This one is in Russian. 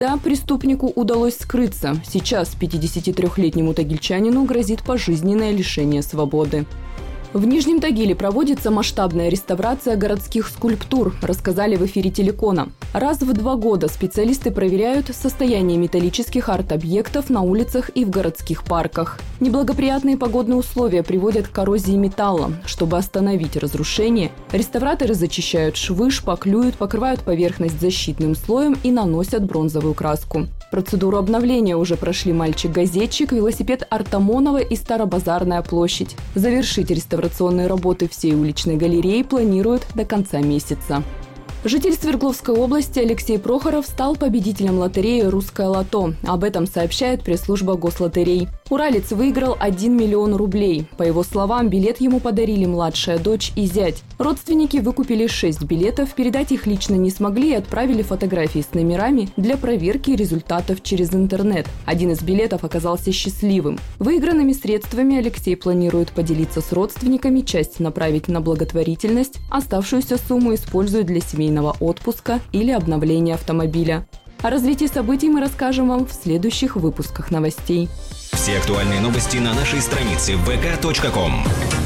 Да, преступнику удалось скрыться. Сейчас 53-летнему тагильчанину грозит пожизненное лишение свободы. В Нижнем Тагиле проводится масштабная реставрация городских скульптур, рассказали в эфире телекона. Раз в 2 года специалисты проверяют состояние металлических арт-объектов на улицах и в городских парках. Неблагоприятные погодные условия приводят к коррозии металла. Чтобы остановить разрушение, реставраторы зачищают швы, шпаклюют, покрывают поверхность защитным слоем и наносят бронзовую краску. Процедуру обновления уже прошли мальчик-газетчик, велосипед Артамонова и Старобазарная площадь. Завершить реставрационные работы всей уличной галереи планируют до конца месяца. Житель Свердловской области Алексей Прохоров стал победителем лотереи «Русское лото». Об этом сообщает пресс-служба Гослотерей. Уралец выиграл 1 миллион рублей. По его словам, билет ему подарили младшая дочь и зять. Родственники выкупили 6 билетов, передать их лично не смогли и отправили фотографии с номерами для проверки результатов через интернет. Один из билетов оказался счастливым. Выигранными средствами Алексей планирует поделиться с родственниками, часть направить на благотворительность, оставшуюся сумму использует для семейного отпуска или обновления автомобиля. О развитии событий мы расскажем вам в следующих выпусках новостей. Все актуальные новости на нашей странице vk.com.